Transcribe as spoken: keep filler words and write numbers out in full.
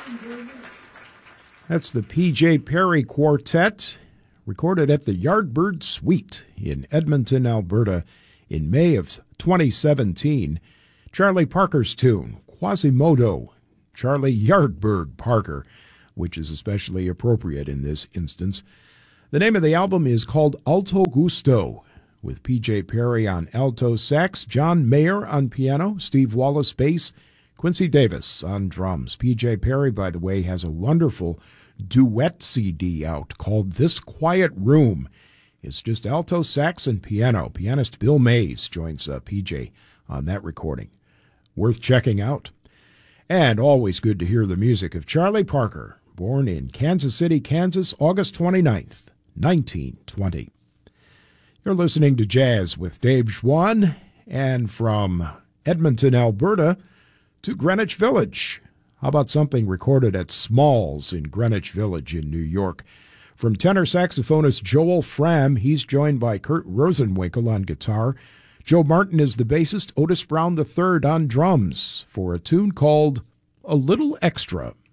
That's the P J Perry Quartet, recorded at the Yardbird Suite in Edmonton, Alberta, in May of twenty seventeen. Charlie Parker's tune, Quasimodo, Charlie Yardbird Parker, which is especially appropriate in this instance. The name of the album is called Alto Gusto, with P J Perry on alto sax, John Mayer on piano, Steve Wallace bass, Quincy Davis on drums. P J Perry, by the way, has a wonderful duet C D out called This Quiet Room. It's just alto sax and piano. Pianist Bill Mays joins uh, P J on that recording. Worth checking out. And always good to hear the music of Charlie Parker, born in Kansas City, Kansas, August twenty-ninth, nineteen twenty. You're listening to Jazz with Dave Schwann, and from Edmonton, Alberta, to Greenwich Village. How about something recorded at Smalls in Greenwich Village in New York? From tenor saxophonist Joel Fram, he's joined by Kurt Rosenwinkel on guitar. Joe Martin is the bassist, Otis Brown the third on drums, for a tune called A Little Extra.